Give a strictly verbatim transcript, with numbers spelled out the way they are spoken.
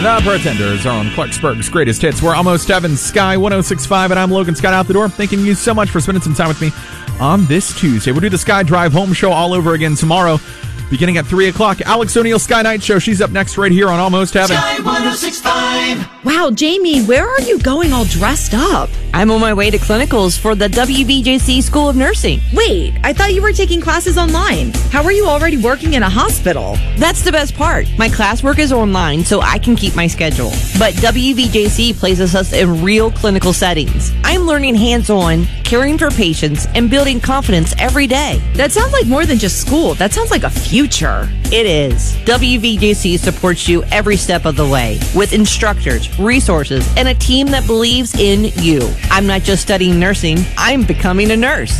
The Pretenders are on Clarksburg's Greatest Hits. We're almost Heaven, Sky one oh six point five, and I'm Logan Scott out the door. Thanking you so much for spending some time with me on this Tuesday. We'll do the Sky Drive Home Show all over again tomorrow, beginning at three o'clock. Alex O'Neill Sky Night Show. She's up next right here on Almost Heaven. Sky one oh six point five. Wow, Jamie, where are you going all dressed up? I'm on my way to clinicals for the W V J C School of Nursing. Wait, I thought you were taking classes online. How are you already working in a hospital? That's the best part. My classwork is online, so I can keep my schedule. But W V J C places us in real clinical settings. I'm learning hands-on, caring for patients, and building confidence every day. That sounds like more than just school. That sounds like a future. It is. W V J C supports you every step of the way with instructors, resources, and a team that believes in you. I'm not just studying nursing, I'm becoming a nurse.